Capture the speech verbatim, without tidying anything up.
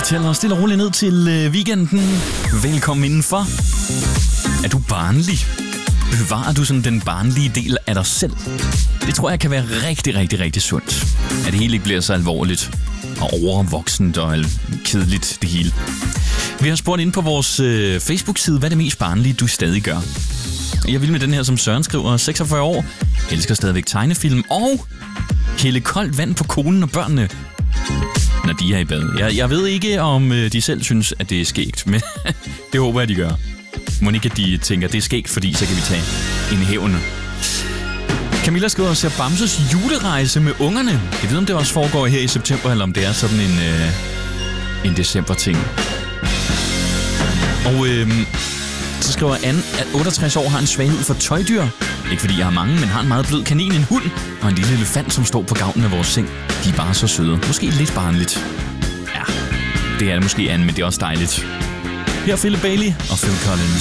tæller stille og roligt ned til øh, weekenden. Velkommen indenfor. Er du barnlig? Bevarer du sådan den barnlige del af dig selv? Det tror jeg kan være rigtig, rigtig, rigtig sundt. At det hele ikke bliver så alvorligt og overvoksent og kedeligt det hele. Vi har spurgt ind på vores øh, Facebook-side, hvad er det mest barnlige, du stadig gør? Jeg vil med den her, som Søren skriver, seksogfyrre år, elsker stadigvæk tegnefilm og hælde koldt vand på konen og børnene, når de er i bad. Jeg, jeg ved ikke, om øh, de selv synes, at det er skægt, men det håber jeg, de gør. Må ikke, at de tænker, det er skægt, fordi så kan vi tage en hævn. Camilla skriver og ser Bamses julerejse med ungerne. Jeg ved, om det også foregår her i september, eller om det er sådan en, øh, en december-ting. Og øh, så skriver Anne, at otteogtres år har en svaghed for tøjdyr. Ikke fordi jeg har mange, men har en meget blød kanin, en hund og en lille elefant, som står på gavlen af vores seng. De er bare så søde. Måske lidt barnligt. Ja, det er det måske, Anne, men det er også dejligt. Her er Philip Bailey og Phil Collins.